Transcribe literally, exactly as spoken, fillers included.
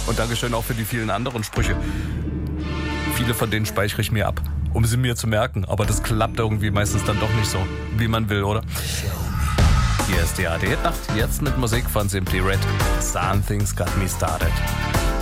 Und Dankeschön auch für die vielen anderen Sprüche. Viele von denen speichere ich mir ab, um sie mir zu merken. Aber das klappt irgendwie meistens dann doch nicht so, wie man will, oder? Hier ist die A R D Hit Nacht, jetzt mit Musik von Simply Red. Something's Got Me Started.